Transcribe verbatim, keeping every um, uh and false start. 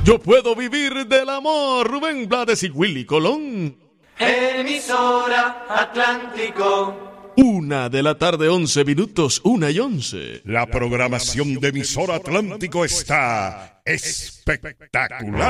Yo puedo vivir del amor, Rubén Blades y Willy Colón. Emisora Atlántico. Una de la tarde, once minutos, una y once. La programación de Emisora Atlántico está espectacular.